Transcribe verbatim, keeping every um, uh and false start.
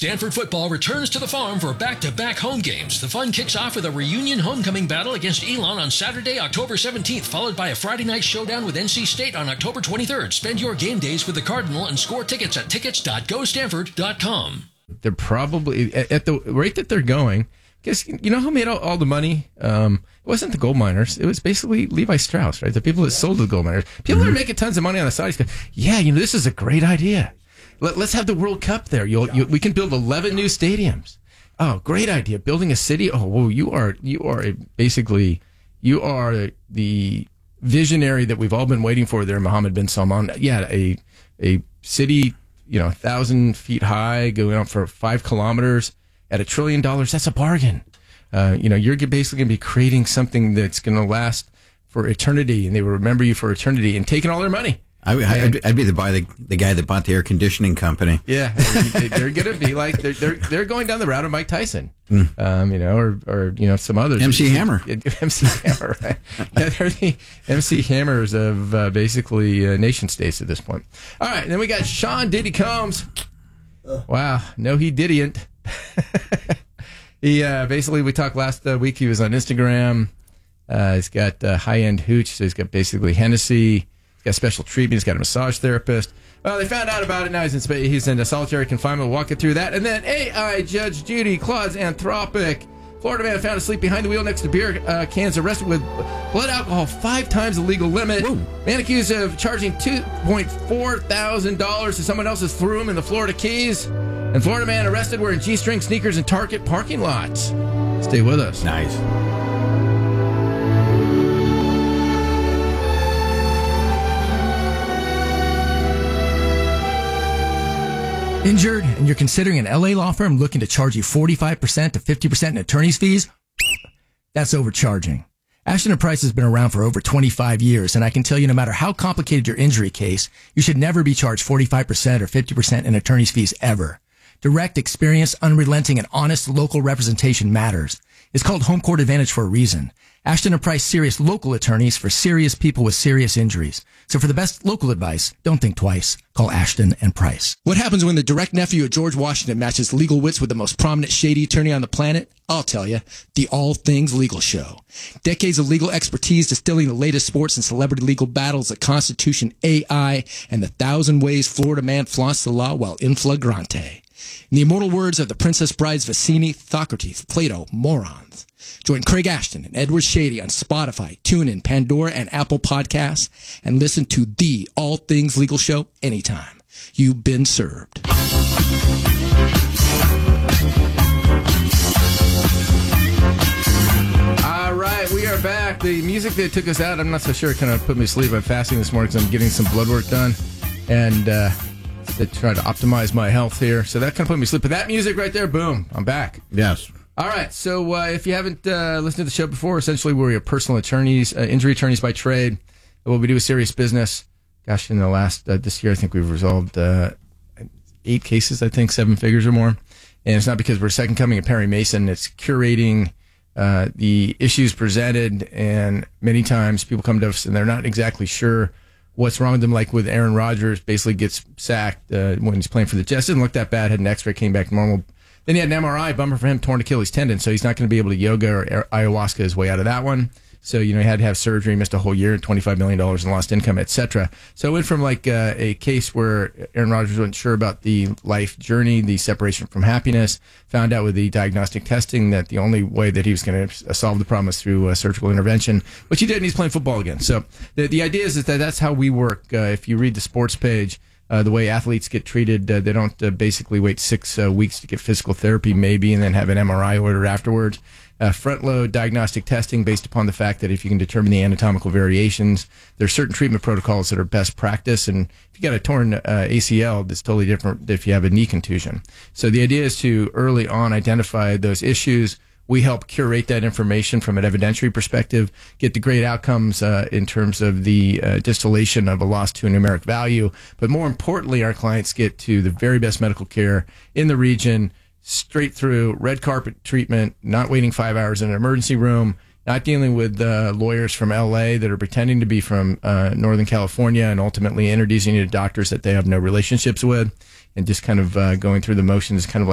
Stanford football returns to the farm for back-to-back home games. The fun kicks off with a reunion homecoming battle against Elon on Saturday, October seventeenth, followed by a Friday night showdown with N C State on October twenty-third. Spend your game days with the Cardinal and score tickets at tickets dot go stanford dot com. They're probably, at the rate that they're going, because you know who made all, all the money? Um, it wasn't the gold miners. It was basically Levi Strauss, right? The people that sold to the gold miners. People mm-hmm. that are making tons of money on the side. Go, yeah, you know, this is a great idea. Let, let's have the World Cup there. You'll, you, we can build eleven new stadiums. Oh, great idea. Building a city. Oh, whoa, you are, you are a, basically, you are the visionary that we've all been waiting for there, Mohammed bin Salman. Yeah, a, a city, you know, a thousand feet high, going up for five kilometers at a trillion dollars. That's a bargain. Uh, you know, you're basically going to be creating something that's going to last for eternity, and they will remember you for eternity, and taking all their money. I, I'd, I'd be the buy the, the guy that bought the air conditioning company. Yeah, they're going to be like they're they're they're going down the route of Mike Tyson, mm. um, you know, or or you know some others. M C Hammer, M C Hammer, right? Yeah, they're the M C Hammers of uh, basically uh, nation states at this point. All right, and then we got Sean Diddy Combs. Wow, no, he didn't. he uh, basically we talked last uh, week. He was on Instagram. Uh, he's got uh, high end hooch, so he's got basically Hennessy. Got special treatment. He's got a massage therapist. Well, they found out about it. Now he's in he's in a solitary confinement. We'll walk it through that. And then A I Judge Judy Claude's Anthropic. Florida man found asleep behind the wheel next to beer uh, cans, arrested with blood alcohol five times the legal limit. Whoa. Man accused of charging two point four thousand dollars to someone else's threw him in the Florida Keys. And Florida man arrested wearing G-string sneakers in Target parking lots. Stay with us. Nice. Injured and you're considering an L A law firm looking to charge you forty-five percent to fifty percent in attorney's fees? That's overcharging. Ashton and Price has been around for over twenty-five years, and I can tell you no matter how complicated your injury case, you should never be charged forty-five percent or fifty percent in attorney's fees ever. Direct, experienced, unrelenting, and honest local representation matters. It's called Home Court Advantage for a reason. Ashton and Price, serious local attorneys for serious people with serious injuries. So for the best local advice, don't think twice. Call Ashton and Price. What happens when the direct nephew of George Washington matches legal wits with the most prominent shady attorney on the planet? I'll tell you, the All Things Legal Show. Decades of legal expertise distilling the latest sports and celebrity legal battles, the Constitution, A I, and the thousand ways Florida man flaunts the law while in flagrante. In the immortal words of the Princess Brides Vicini, Thocrates, Plato, morons. Join Craig Ashton and Edward Shady on Spotify, TuneIn, Pandora, and Apple Podcasts, and listen to the All Things Legal Show anytime. You've been served. All right, we are back. The music that took us out, I'm not so sure it kind of put me to sleep. I'm fasting this morning because I'm getting some blood work done and uh, to try to optimize my health here. So that kind of put me to sleep. But that music right there, boom, I'm back. Yes. All right, so uh, if you haven't uh, listened to the show before, essentially we're personal attorneys, uh, injury attorneys by trade. What we do is serious business. Gosh, in the last, uh, this year, I think we've resolved uh, eight cases, I think, seven figures or more. And it's not because we're second coming of Perry Mason. It's curating uh, the issues presented, and many times people come to us and they're not exactly sure what's wrong with them, like with Aaron Rodgers, basically gets sacked uh, when he's playing for the Jets. Didn't look that bad, had an x-ray, came back normal. Then he had an M R I, bummer for him, torn Achilles tendon, so he's not going to be able to yoga or ayahuasca his way out of that one. So, you know, he had to have surgery, missed a whole year, twenty-five million dollars in lost income, et cetera. So it went from like uh, a case where Aaron Rodgers wasn't sure about the life journey, the separation from happiness, found out with the diagnostic testing that the only way that he was going to solve the problem was through uh, surgical intervention, which he did, and he's playing football again. So the, the idea is that that's how we work. Uh, if you read the sports page, Uh, the way athletes get treated, uh, they don't uh, basically wait six uh, weeks to get physical therapy maybe and then have an M R I ordered afterwards. Uh, front-load diagnostic testing based upon the fact that if you can determine the anatomical variations, there are certain treatment protocols that are best practice. And if you got a torn uh, A C L, that's totally different if you have a knee contusion. So the idea is to early on identify those issues. We help curate that information from an evidentiary perspective, get the great outcomes uh, in terms of the uh, distillation of a loss to a numeric value. But more importantly, our clients get to the very best medical care in the region, straight through, red carpet treatment, not waiting five hours in an emergency room, not dealing with uh, lawyers from L A that are pretending to be from uh, Northern California and ultimately introducing you to doctors that they have no relationships with, and just kind of uh, going through the motions, kind of